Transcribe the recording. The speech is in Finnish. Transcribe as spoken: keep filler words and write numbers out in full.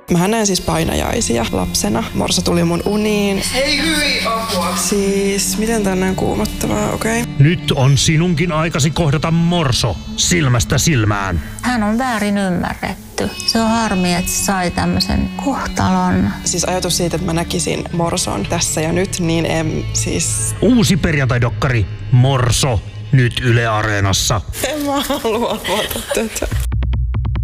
Mähän näin siis painajaisia lapsena. Morso tuli mun uniin. Ei hyi apua. Siis, miten tää on näin kuumottavaa, okei? Okay. Nyt on sinunkin aikasi kohdata Morso silmästä silmään. Hän on väärin ymmärretty. Se on harmi, että sai tämmöisen kohtalon. Siis ajatus siitä, että mä näkisin Morson tässä ja nyt, niin en siis... Uusi perjantai-dokkari Morso nyt Yle Areenassa. En mä halua luota tätä.